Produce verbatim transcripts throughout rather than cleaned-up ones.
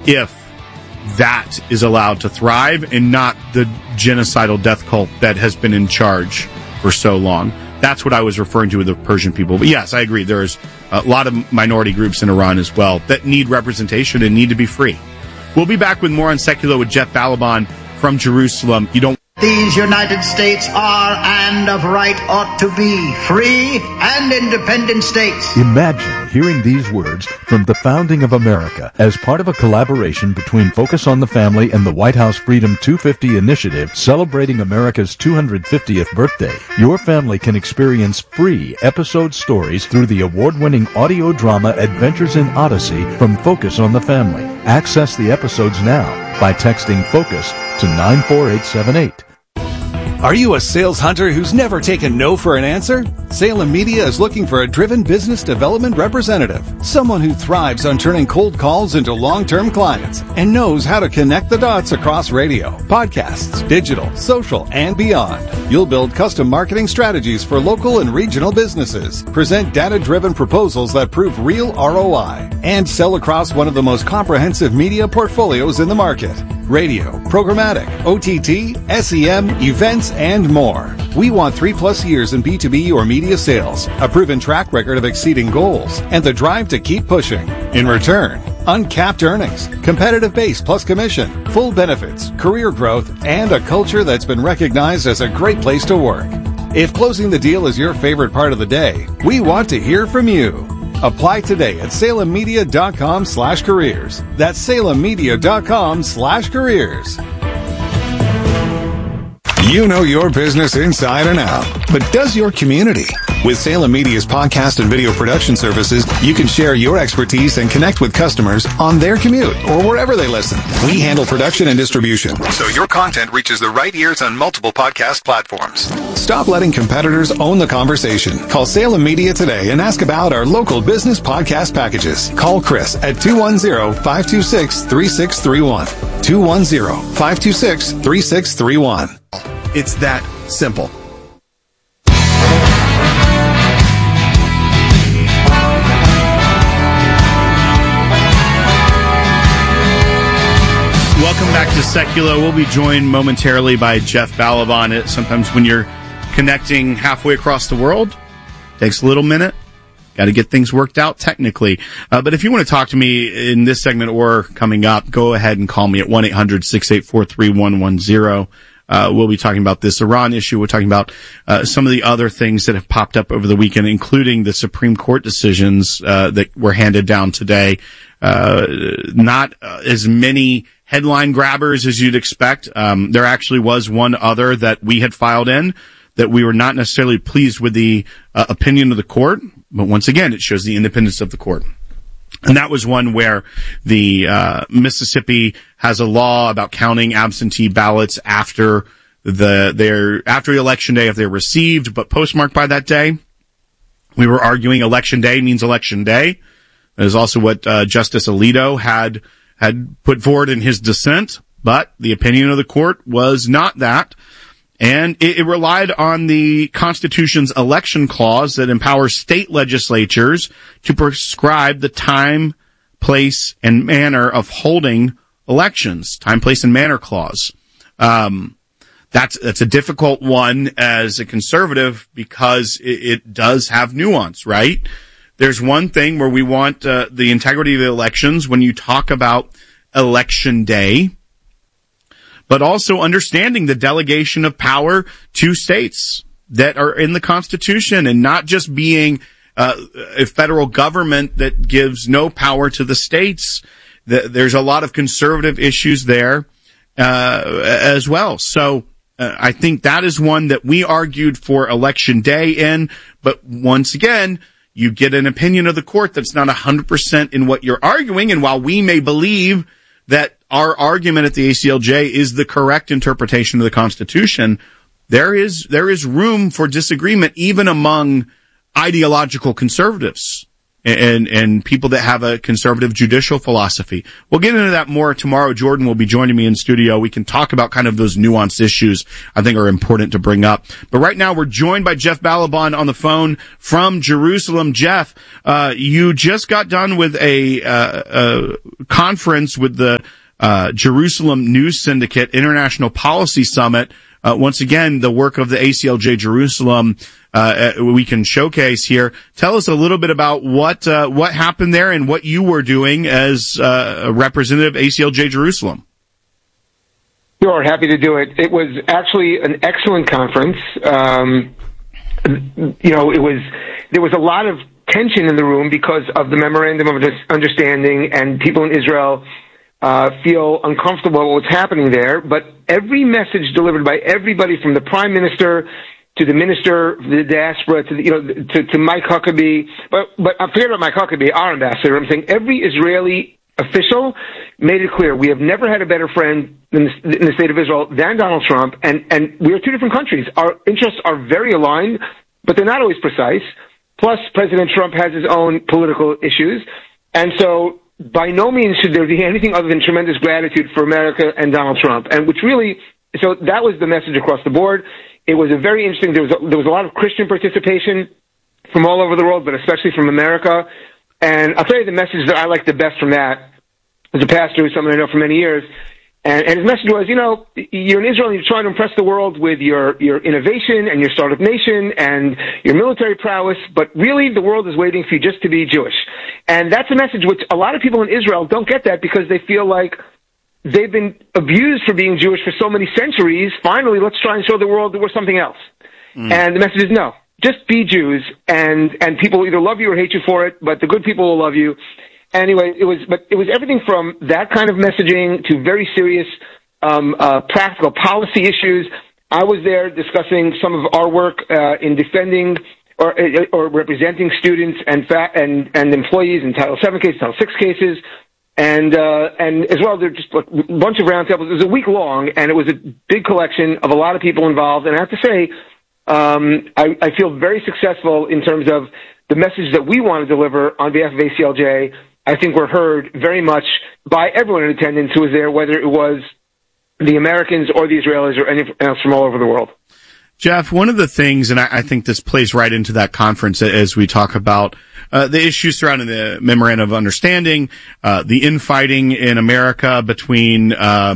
if that is allowed to thrive and not the genocidal death cult that has been in charge for so long. That's what I was referring to with the Persian people. But yes, I agree. There's a lot of minority groups in Iran as well that need representation and need to be free. We'll be back with more on Secular with Jeff Balaban from Jerusalem. You don't. These United States are and of right ought to be free and independent states. Imagine hearing these words from the founding of America as part of a collaboration between Focus on the Family and the White House Freedom two fifty initiative celebrating America's two hundred fiftieth birthday. Your family can experience free episode stories through the award-winning audio drama Adventures in Odyssey from Focus on the Family. Access the episodes now by texting FOCUS to nine four eight seven eight. Are you a sales hunter who's never taken no for an answer? Salem Media is looking for a driven business development representative, someone who thrives on turning cold calls into long-term clients and knows how to connect the dots across radio, podcasts, digital, social, and beyond. You'll build custom marketing strategies for local and regional businesses, present data-driven proposals that prove real R O I, and sell across one of the most comprehensive media portfolios in the market. Radio, programmatic, O T T, S E M, events, and more. We want three plus years in B two B or media sales, a proven track record of exceeding goals, and the drive to keep pushing. In return, uncapped earnings, competitive base plus commission, full benefits, career growth, and a culture that's been recognized as a great place to work. If closing the deal is your favorite part of the day, we want to hear from you. Apply today at salemmedia.com slash careers. That's salemmedia.com slash careers. You know your business inside and out, but does your community? With Salem Media's podcast and video production services, you can share your expertise and connect with customers on their commute or wherever they listen. We handle production and distribution, so your content reaches the right ears on multiple podcast platforms. Stop letting competitors own the conversation. Call Salem Media today and ask about our local business podcast packages. Call Chris at two one zero, five two six, three six three one. two one zero, five two six, three six three one. It's that simple. Welcome back to Secular. We'll be joined momentarily by Jeff Balaban. Sometimes when you're connecting halfway across the world, takes a little minute. Got to get things worked out technically. Uh, but if you want to talk to me in this segment or coming up, go ahead and call me at one eight hundred, six eight four, three one one zero. Uh, we'll be talking about this Iran issue. We're talking about uh, some of the other things that have popped up over the weekend, including the Supreme Court decisions uh, that were handed down today. Uh, not uh, as many headline grabbers as you'd expect. Um, there actually was one other that we had filed in that we were not necessarily pleased with the uh, opinion of the court, but once again, it shows the independence of the court. And that was one where the uh Mississippi has a law about counting absentee ballots after the their after election day if they're received but postmarked by that day. We were arguing election day means election day. That is also what uh, Justice Alito had had put forward in his dissent, but the opinion of the court was not that. And it, it relied on the Constitution's election clause that empowers state legislatures to prescribe the time, place, and manner of holding elections. Time, place, and manner clause. Um, that's, that's a difficult one as a conservative because it, it does have nuance, right? There's one thing where we want uh, the integrity of the elections when you talk about election day, but also understanding the delegation of power to states that are in the Constitution and not just being uh, a federal government that gives no power to the states. There's a lot of conservative issues there uh, as well. So uh, I think that is one that we argued for election day in, but once again, you get an opinion of the court that's not one hundred percent in what you're arguing, and while we may believe that our argument at the A C L J is the correct interpretation of the Constitution, there is there is room for disagreement even among ideological conservatives. and and people that have a conservative judicial philosophy. We'll get into that more tomorrow. Jordan will be joining me in studio. We can talk about kind of those nuanced issues I think are important to bring up. But right now we're joined by Jeff Balaban on the phone from Jerusalem. Jeff, uh, you just got done with a, uh, a conference with the uh, Jerusalem News Syndicate International Policy Summit. Uh, once again, the work of the A C L J Jerusalem uh, we can showcase here. Tell us a little bit about what uh, what happened there and what you were doing as uh, a representative of A C L J Jerusalem. Sure, happy to do it. It was actually an excellent conference. Um, you know, it was there was a lot of tension in the room because of the memorandum of understanding, and people in Israel uh feel uncomfortable with what's happening there. But every message delivered by everybody from the prime minister to the minister, the diaspora, to the, you know, to, to Mike Huckabee, but but I forget about Mike Huckabee, our ambassador. I'm saying every Israeli official made it clear we have never had a better friend in the, in the state of Israel than Donald Trump, and and we are two different countries. Our interests are very aligned, but they're not always precise. Plus, President Trump has his own political issues, and so by no means should there be anything other than tremendous gratitude for America and Donald Trump, and which really, so that was the message across the board. It was a very interesting, there was a, there was a lot of Christian participation from all over the world, but especially from America. And I'll tell you the message that I like the best from that, as a pastor who's someone I know for many years, and, and his message was, you know, you're in Israel and you're trying to impress the world with your, your innovation and your startup nation and your military prowess, but really the world is waiting for you just to be Jewish. And that's a message which a lot of people in Israel don't get that because they feel like they've been abused for being Jewish for so many centuries. Finally, let's try and show the world that we're something else. Mm. And the message is no, just be Jews, and, and people will either love you or hate you for it, but the good people will love you. Anyway, it was, but it was everything from that kind of messaging to very serious, um, uh, practical policy issues. I was there discussing some of our work, uh, in defending or, or representing students and fa- and, and employees in Title seven cases, Title six cases. And, uh, and as well, there were just a bunch of roundtables. It was a week long, and it was a big collection of a lot of people involved. And I have to say, um, I, I feel very successful in terms of the message that we want to deliver on behalf of A C L J. I think we're heard very much by everyone in attendance who was there, whether it was the Americans or the Israelis or anyone else from all over the world. Jeff, one of the things, and I, I think this plays right into that conference as we talk about uh, the issues surrounding the Memorandum of Understanding, uh, the infighting in America between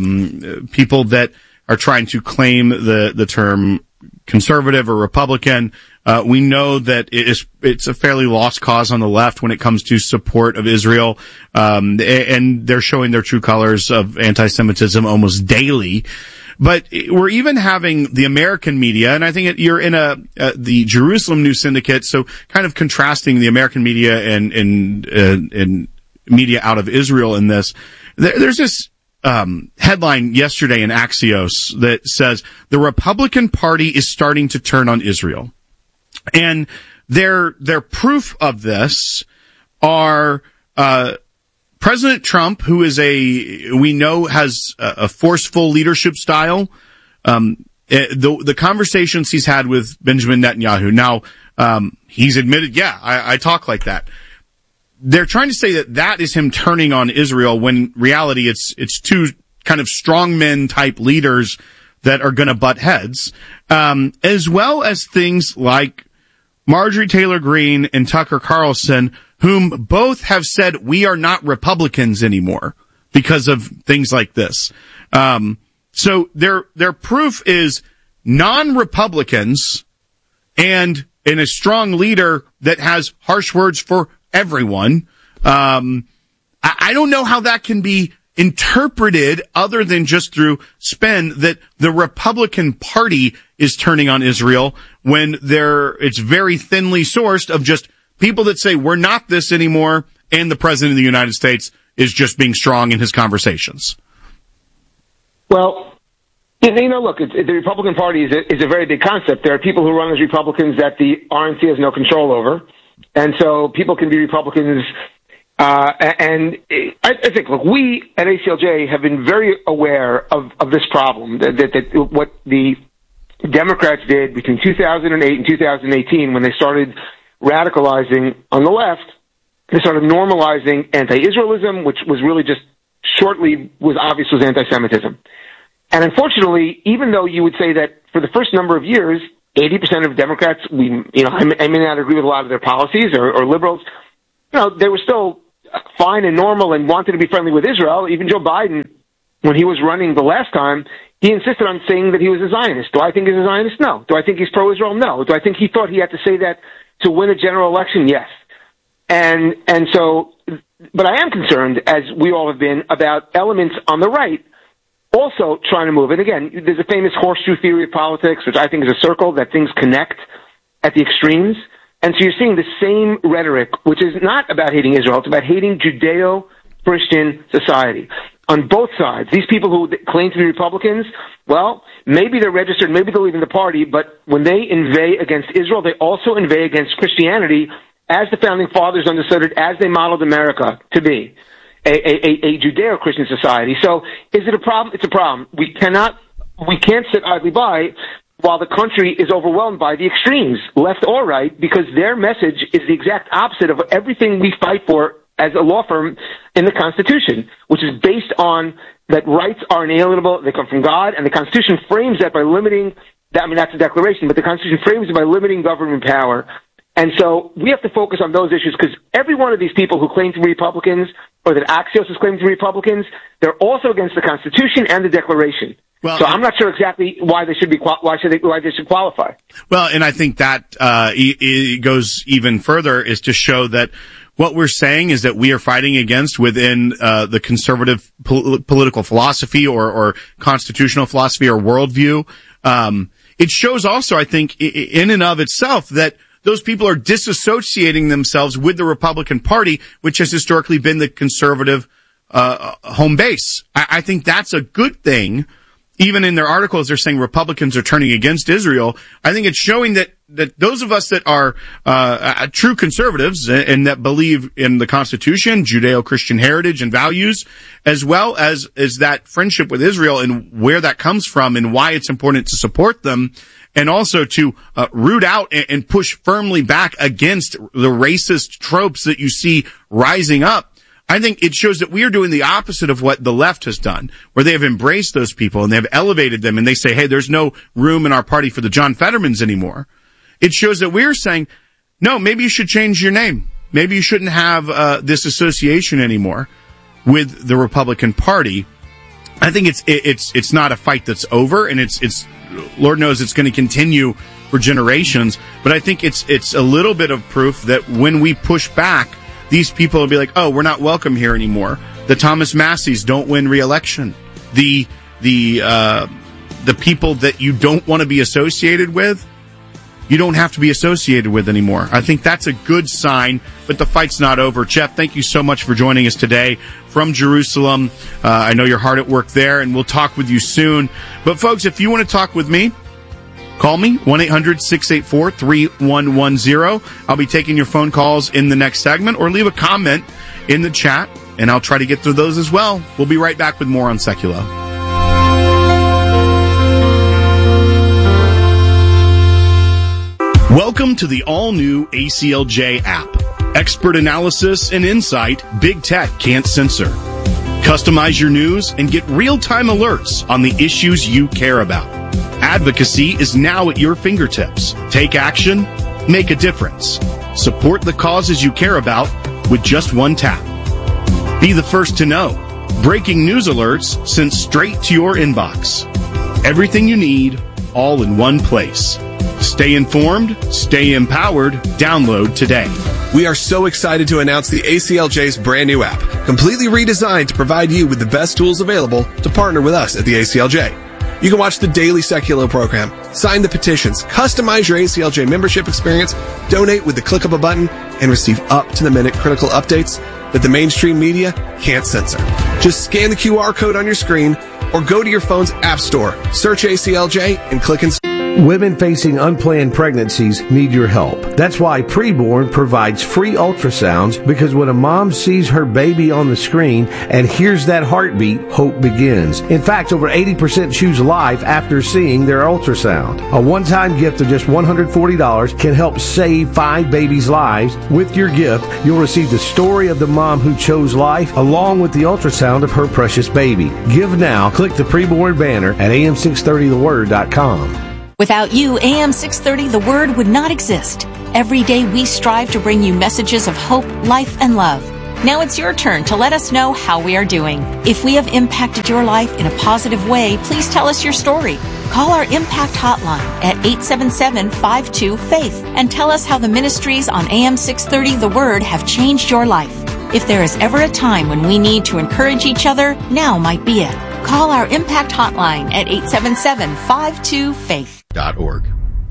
um, people that are trying to claim the, the term conservative or Republican. Uh, we know that it is, it's a fairly lost cause on the left when it comes to support of Israel, um, and they're showing their true colors of anti-Semitism almost daily. But we're even having the American media, and I think it, you're in a uh, the Jerusalem News Syndicate, so kind of contrasting the American media and and uh, and media out of Israel in this. There, there's this um, headline yesterday in Axios that says the Republican Party is starting to turn on Israel, and their their proof of this are uh President Trump, who is a, we know has a, a forceful leadership style, um, the, the conversations he's had with Benjamin Netanyahu. Now, um, he's admitted, yeah, I, I talk like that. They're trying to say that that is him turning on Israel when in reality it's, it's two kind of strongmen type leaders that are going to butt heads, um, as well as things like Marjorie Taylor Greene and Tucker Carlson, whom both have said we are not Republicans anymore because of things like this. Um, so their their proof is non-Republicans and in a strong leader that has harsh words for everyone. Um, I, I don't know how that can be interpreted other than just through spin that the Republican Party is turning on Israel when there it's very thinly sourced of just people that say we're not this anymore, and the President of the United States is just being strong in his conversations. Well, you know, look, it's, the Republican Party is a, is a very big concept. There are people who run as Republicans that the R N C has no control over, and so people can be Republicans. Uh, and I, I think, look, we at A C L J have been very aware of, of this problem, that, that, that what the Democrats did between two thousand eight and two thousand eighteen when they started radicalizing on the left they started normalizing anti-Israelism, which was really just shortly was obvious was anti-Semitism. And unfortunately, even though you would say that for the first number of years, eighty percent of Democrats, we, you know, I may, I may not agree with a lot of their policies, or, or liberals, you know, they were still fine and normal and wanted to be friendly with Israel. Even Joe Biden, when he was running the last time, he insisted on saying that he was a Zionist. Do I think he's a Zionist? No. Do I think he's pro-Israel? No. Do I think he thought he had to say that to win a general election? Yes. And, and so, but I am concerned, as we all have been, about elements on the right also trying to move. And again, there's a famous horseshoe theory of politics, which I think is a circle, that things connect at the extremes. And so you're seeing the same rhetoric, which is not about hating Israel, it's about hating Judeo-Christian society. On both sides, these people who claim to be Republicans, well, maybe they're registered, maybe they're leaving the party, but when they inveigh against Israel, they also inveigh against Christianity, as the Founding Fathers understood it, as they modeled America to be, a, a, a Judeo-Christian society. So is it a problem? It's a problem. We cannot, we can't sit idly by while the country is overwhelmed by the extremes, left or right, because their message is the exact opposite of everything we fight for as a law firm in the Constitution, which is based on that rights are inalienable, they come from God, and the Constitution frames that by limiting, that, I mean, that's a declaration, but the Constitution frames it by limiting government power. And so we have to focus on those issues, because every one of these people who claim to be Republicans, or that Axios is claiming to be Republicans, they're also against the Constitution and the Declaration. Well, so I'm not sure exactly why they should be why should they why they should qualify. Well, and I think that uh it goes even further, is to show that what we're saying is that we are fighting against within uh the conservative pol- political philosophy or or constitutional philosophy or worldview. Um it shows also, I think, in and of itself, that those people are disassociating themselves with the Republican Party, which has historically been the conservative uh home base. I, I think that's a good thing. Even in their articles, they're saying Republicans are turning against Israel. I think it's showing that, that those of us that are uh true conservatives and that believe in the Constitution, Judeo-Christian heritage and values, as well as, as that friendship with Israel and where that comes from and why it's important to support them, and also to uh, root out and, and push firmly back against the racist tropes that you see rising up. I think it shows that we are doing the opposite of what the left has done, where they have embraced those people and they have elevated them, and they say, hey, there's no room in our party for the John Fettermans anymore. It shows that we're saying, no, maybe you should change your name. Maybe you shouldn't have uh, this association anymore with the Republican Party. I think it's it, it's it's not a fight that's over, and it's it's Lord knows it's going to continue for generations. But I think it's it's a little bit of proof that when we push back, these people will be like, oh, we're not welcome here anymore. The Thomas Masseys don't win re-election. The the uh, the people that you don't want to be associated with, you don't have to be associated with anymore. I think that's a good sign, but the fight's not over. Jeff, thank you so much for joining us today from Jerusalem. Uh, I know you're hard at work there, and we'll talk with you soon. But folks, if you want to talk with me, call me, one eight hundred six eight four three one one zero. I'll be taking your phone calls in the next segment, or leave a comment in the chat, and I'll try to get through those as well. We'll be right back with more on Seculo. Welcome to the all-new A C L J app. Expert analysis and insight big tech can't censor. Customize your news and get real-time alerts on the issues you care about. Advocacy is now at your fingertips. Take action, make a difference. Support the causes you care about with just one tap. Be the first to know. Breaking news alerts sent straight to your inbox. Everything you need, all in one place. Stay informed, stay empowered. Download today. We are so excited to announce the A C L J's brand new app, completely redesigned to provide you with the best tools available to partner with us at the A C L J. You can watch the daily Seculo program, sign the petitions, customize your A C L J membership experience, donate with the click of a button, and receive up-to-the-minute critical updates that the mainstream media can't censor. Just scan the Q R code on your screen or go to your phone's app store, search A C L J, and click install. Women facing unplanned pregnancies need your help. That's why Preborn provides free ultrasounds, because when a mom sees her baby on the screen and hears that heartbeat, hope begins. In fact, over eighty percent choose life after seeing their ultrasound. A one-time gift of just one hundred forty dollars can help save five babies' lives. With your gift, you'll receive the story of the mom who chose life along with the ultrasound of her precious baby. Give now. Click the Preborn banner at A M six thirty the word dot com. Without you, A M six thirty The Word would not exist. Every day we strive to bring you messages of hope, life, and love. Now it's your turn to let us know how we are doing. If we have impacted your life in a positive way, please tell us your story. Call our Impact Hotline at eight seven seven, five two, FAITH and tell us how the ministries on A M six thirty The Word have changed your life. If there is ever a time when we need to encourage each other, now might be it. Call our Impact Hotline at eight seven seven, five two, FAITH. Dot org.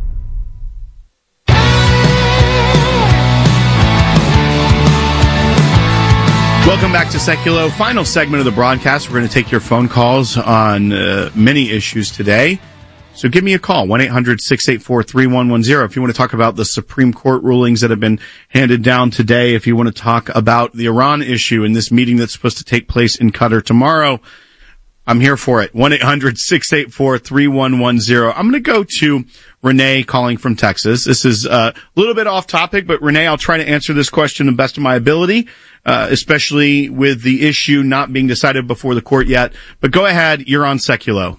Welcome back to Seculo. Final segment of the broadcast. We're going to take your phone calls on uh, many issues today. So give me a call, one eight hundred, six eight four, three one one zero. If you want to talk about the Supreme Court rulings that have been handed down today, if you want to talk about the Iran issue and this meeting that's supposed to take place in Qatar tomorrow, I'm here for it. one eight hundred, six eight four, three one one zero. I'm going to go to Renee calling from Texas. This is uh, a little bit off topic, but Renee, I'll try to answer this question to the best of my ability, uh, especially with the issue not being decided before the court yet. But go ahead. You're on Seculo.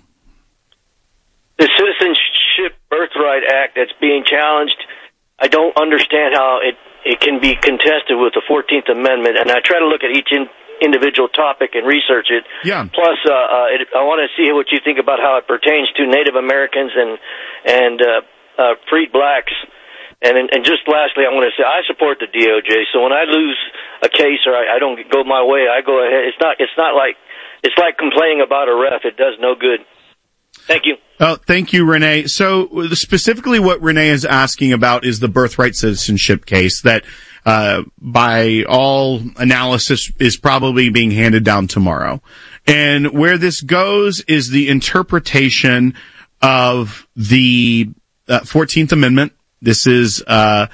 The Citizenship Birthright Act that's being challenged, I don't understand how it, it can be contested with the fourteenth Amendment. And I try to look at each in, individual topic and research it. Yeah. Plus, uh, uh, it, I want to see what you think about how it pertains to Native Americans and and uh, uh, freed blacks. And and just lastly, I want to say I support the D O J. So when I lose a case or I, I don't go my way, I go ahead. It's not it's not like it's like complaining about a ref. It does no good. Thank you. Oh, thank you, Renee. So specifically what Renee is asking about is the birthright citizenship case that, uh, by all analysis is probably being handed down tomorrow. And where this goes is the interpretation of the uh, fourteenth Amendment. This is, uh,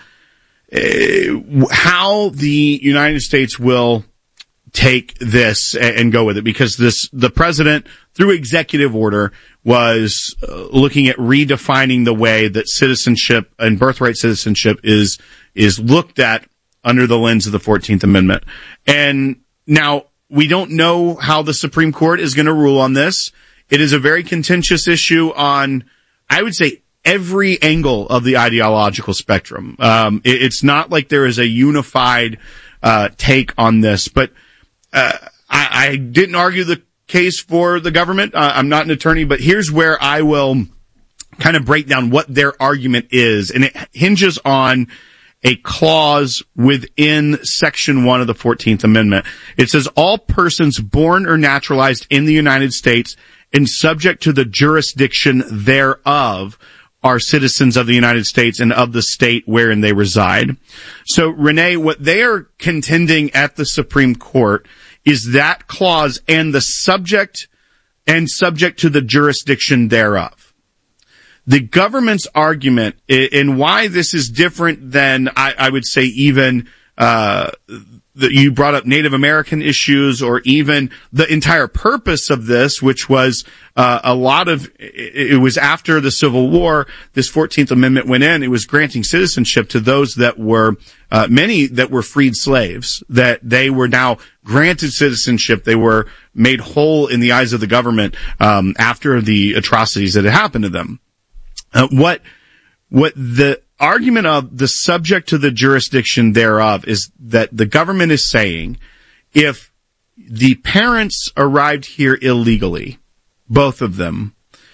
uh, how the United States will take this and go with it, because this, the president through executive order was uh, looking at redefining the way that citizenship and birthright citizenship is, is looked at under the lens of the fourteenth Amendment. And now we don't know how the Supreme Court is going to rule on this. It is a very contentious issue on, I would say, every angle of the ideological spectrum. Um, it, it's not like there is a unified, uh, take on this, but Uh, I, I didn't argue the case for the government. Uh, I'm not an attorney, but here's where I will kind of break down what their argument is. And it hinges on a clause within Section one of the fourteenth Amendment. It says, all persons born or naturalized in the United States and subject to the jurisdiction thereof are citizens of the United States and of the state wherein they reside. So, Renee, what they are contending at the Supreme Court is that clause and the subject and subject to the jurisdiction thereof. The government's argument in why this is different than, I, I would say, even uh that you brought up Native American issues, or even the entire purpose of this, which was uh, a lot of, it, it was after the Civil War, this fourteenth Amendment went in, it was granting citizenship to those that were, uh, many that were freed slaves, that they were now granted citizenship. They were made whole in the eyes of the government, um, after the atrocities that had happened to them. Uh, what, what the argument of the subject to the jurisdiction thereof is that the government is saying if the parents arrived here illegally, both of them,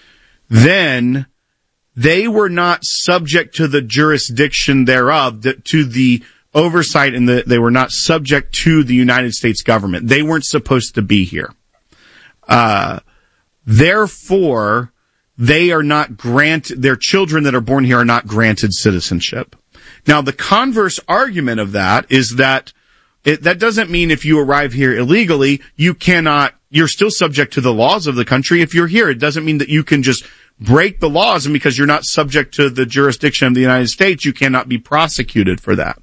then they were not subject to the jurisdiction thereof, to the oversight, and the, they were not subject to the United States government. They weren't supposed to be here. Uh, therefore, they are not granted, their children that are born here are not granted citizenship. Now, the converse argument of that is that it, that doesn't mean if you arrive here illegally, you cannot, you're still subject to the laws of the country if you're here. It doesn't mean that you can just break the laws, and because you're not subject to the jurisdiction of the United States, you cannot be prosecuted for that.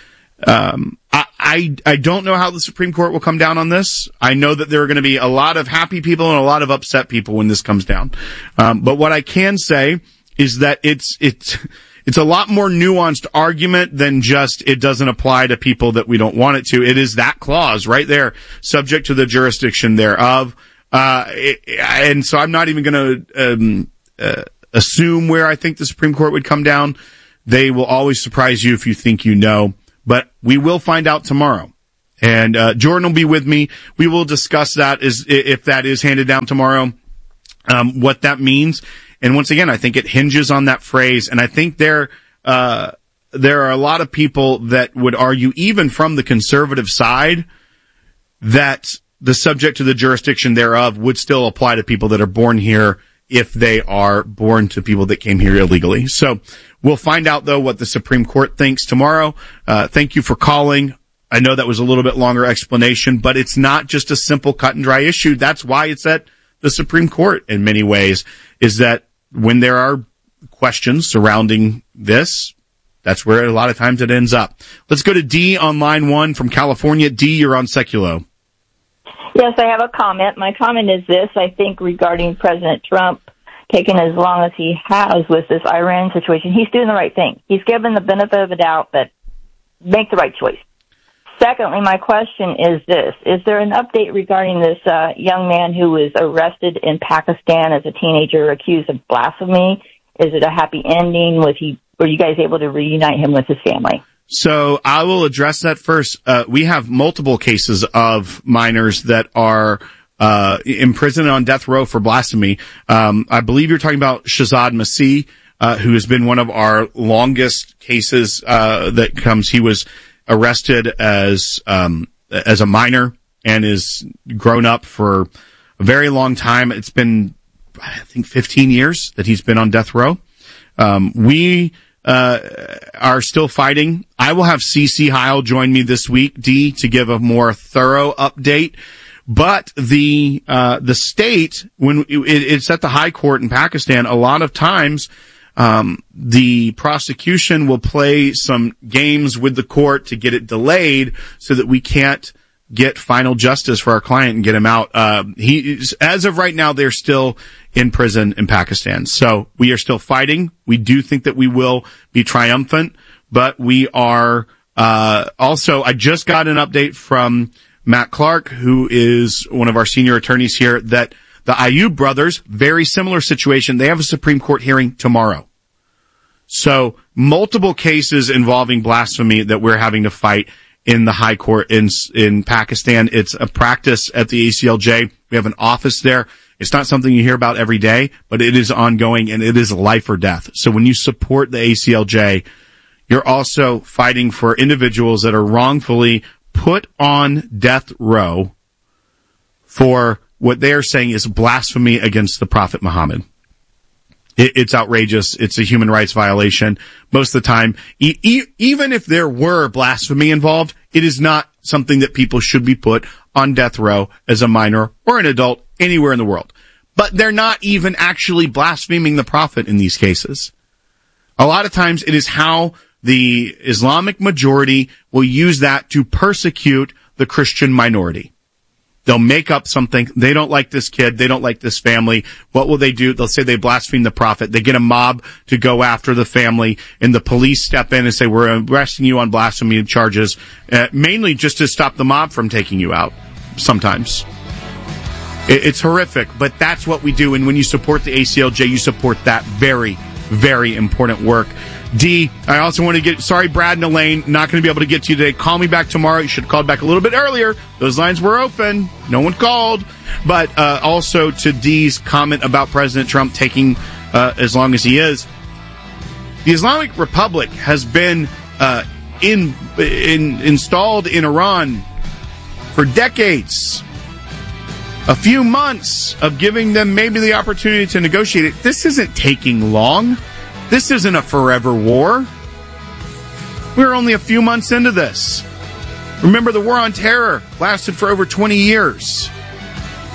Um, I, I, I don't know how the Supreme Court will come down on this. I know that there are going to be a lot of happy people and a lot of upset people when this comes down. Um, but what I can say is that it's, it's, it's a lot more nuanced argument than just it doesn't apply to people that we don't want it to. It is that clause right there, subject to the jurisdiction thereof. Uh, it, and so I'm not even going to, um, uh, assume where I think the Supreme Court would come down. They will always surprise you if you think you know. But we will find out tomorrow. And, uh, Jordan will be with me. We will discuss that as, if that is handed down tomorrow, um, what that means. And once again, I think it hinges on that phrase. And I think there, uh, there are a lot of people that would argue, even from the conservative side, that the subject to the jurisdiction thereof would still apply to people that are born here if they are born to people that came here illegally. So we'll find out, though, what the Supreme Court thinks tomorrow. Uh, thank you for calling. I know that was a little bit longer explanation, but it's not just a simple cut and dry issue. That's why it's at the Supreme Court in many ways, is that when there are questions surrounding this, that's where a lot of times it ends up. Let's go to D on line one from California. D, you're on Seculo. Yes, I have a comment. My comment is this. I think regarding President Trump taking as long as he has with this Iran situation, he's doing the right thing. He's given the benefit of the doubt, but make the right choice. Secondly, my question is this. Is there an update regarding this uh, young man who was arrested in Pakistan as a teenager accused of blasphemy? Is it a happy ending? Was he, were you guys able to reunite him with his family? So I will address that first. Uh, we have multiple cases of minors that are uh imprisoned on death row for blasphemy. Um, I believe you're talking about Shahzad Masih, uh, who has been one of our longest cases uh that comes. He was arrested as um as a minor and is grown up for a very long time. It's been, I think, fifteen years that he's been on death row. Um, we uh are still fighting. I will have Cece Heil join me this week, D, to give a more thorough update. But the uh the state, when it, it's at the high court in Pakistan, a lot of times um the prosecution will play some games with the court to get it delayed so that we can't get final justice for our client and get him out. Uh, he is, as of right now, they're still in prison in Pakistan. So we are still fighting. We do think that we will be triumphant, but we are, uh, also, I just got an update from Matt Clark, who is one of our senior attorneys here, that the Ayub brothers, very similar situation. They have a Supreme Court hearing tomorrow. So multiple cases involving blasphemy that we're having to fight in the high court in in Pakistan. It's a practice at the A C L J. We have an office there. It's not something you hear about every day, but it is ongoing and it is life or death. So when you support the A C L J, you're also fighting for individuals that are wrongfully put on death row for what they are saying is blasphemy against the Prophet Muhammad. It, it's outrageous. It's a human rights violation. Most of the time, e- e- even if there were blasphemy involved, it is not something that people should be put on death row as a minor or an adult anywhere in the world. But they're not even actually blaspheming the Prophet in these cases. A lot of times it is how the Islamic majority will use that to persecute the Christian minority. They'll make up something. They don't like this kid. They don't like this family. What will they do? They'll say they blaspheme the Prophet. They get a mob to go after the family, and the police step in and say, we're arresting you on blasphemy charges, uh, mainly just to stop the mob from taking you out sometimes. It, it's horrific, but that's what we do. And when you support the A C L J, you support that very, very important work. D, I also want to get, sorry, Brad and Elaine, not going to be able to get to you today. Call me back tomorrow. You should have called back a little bit earlier. Those lines were open. No one called. But uh, also to D's comment about President Trump taking uh, as long as he is. The Islamic Republic has been uh, in, in installed in Iran for decades. A few months of giving them maybe the opportunity to negotiate it. This isn't taking long. This isn't a forever war. We're only a few months into this. Remember, the war on terror lasted for over twenty years.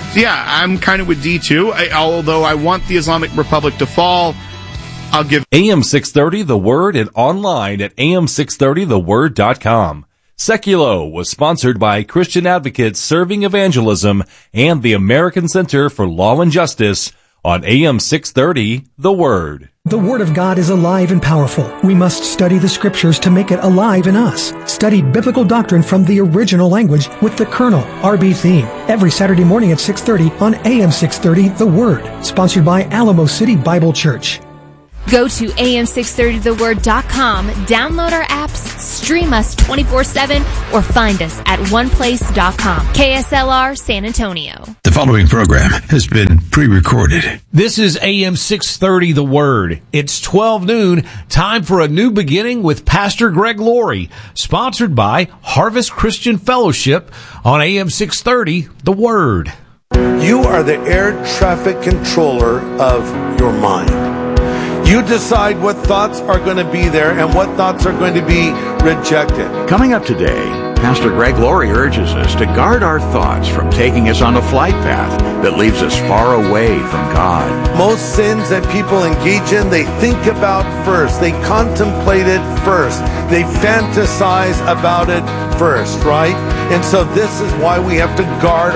So yeah, I'm kind of with D too. I, although I want the Islamic Republic to fall, I'll give A M six thirty The Word and online at A M six thirty the word dot com. Seculo was sponsored by Christian Advocates Serving Evangelism and the American Center for Law and Justice on A M six thirty The Word. The Word of God is alive and powerful. We must study the Scriptures to make it alive in us. Study biblical doctrine from the original language with the Colonel, R B Theme, every Saturday morning at six thirty on A M six thirty The Word, sponsored by Alamo City Bible Church. Go to A M six thirty the word dot com, download our apps, stream us twenty-four seven, or find us at one place dot com. K S L R San Antonio. The following program has been pre-recorded. This is A M six thirty The Word. It's twelve noon, time for a new beginning with Pastor Greg Laurie, sponsored by Harvest Christian Fellowship on A M six thirty The Word. You are the air traffic controller of your mind. You decide what thoughts are going to be there and what thoughts are going to be rejected. Coming up today, Pastor Greg Laurie urges us to guard our thoughts from taking us on a flight path that leaves us far away from God. Most sins that people engage in, they think about first. They contemplate it first. They fantasize about it first, right? And so this is why we have to guard